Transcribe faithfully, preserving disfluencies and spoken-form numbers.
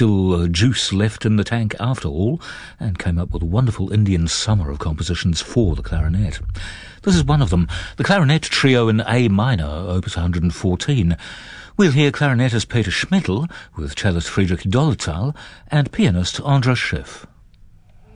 still uh, juice left in the tank after all, and came up with a wonderful Indian summer of compositions for the clarinet. This is one of them, the Clarinet Trio in A minor, opus one hundred fourteen. We'll hear clarinetist Peter Schmittel with cellist Friedrich Dolezal and pianist Andras Schiff.